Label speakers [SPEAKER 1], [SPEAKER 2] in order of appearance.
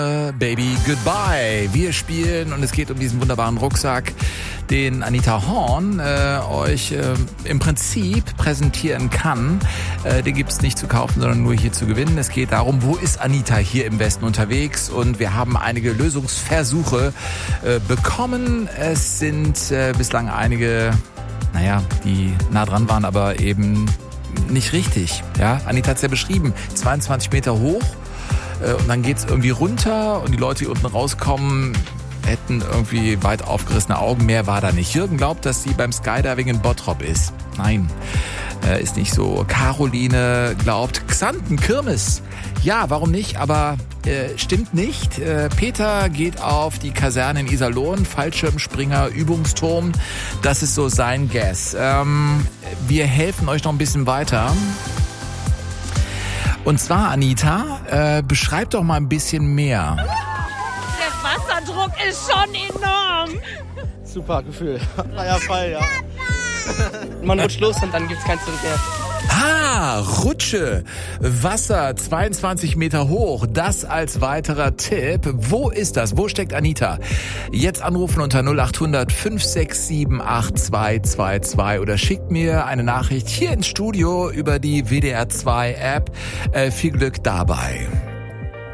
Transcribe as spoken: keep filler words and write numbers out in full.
[SPEAKER 1] Baby Goodbye. Wir spielen und es geht um diesen wunderbaren Rucksack, den Anita Horn äh, euch äh, im Prinzip präsentieren kann. Äh, den gibt's nicht zu kaufen, sondern nur hier zu gewinnen. Es geht darum, wo ist Anita hier im Westen unterwegs, und wir haben einige Lösungsversuche äh, bekommen. Es sind äh, bislang einige, naja, die nah dran waren, aber eben nicht richtig. Ja, Anita hat's ja beschrieben, zweiundzwanzig Meter hoch. Und dann geht's irgendwie runter und die Leute, die unten rauskommen, hätten irgendwie weit aufgerissene Augen. Mehr war da nicht. Jürgen glaubt, dass sie beim Skydiving in Bottrop ist. Nein, äh, ist nicht so. Caroline glaubt, Xanten, Kirmes. Ja, warum nicht? Aber äh, stimmt nicht. Äh, Peter geht auf die Kaserne in Iserlohn, Fallschirmspringer, Übungsturm. Das ist so sein Guess. Ähm, wir helfen euch noch ein bisschen weiter. Und zwar, Anita, äh, beschreib doch mal ein bisschen mehr.
[SPEAKER 2] Der Wasserdruck ist schon enorm.
[SPEAKER 3] Super Gefühl. Freier Fall, ja. Man rutscht los und dann gibt's kein Zurück mehr.
[SPEAKER 1] Ah, Rutsche, Wasser, zweiundzwanzig Meter hoch, das als weiterer Tipp. Wo ist das? Wo steckt Anita? Jetzt anrufen unter null acht hundert fünf sechs sieben acht zwei zwei zwei oder schickt mir eine Nachricht hier ins Studio über die W D R zwei App. Äh, viel Glück dabei.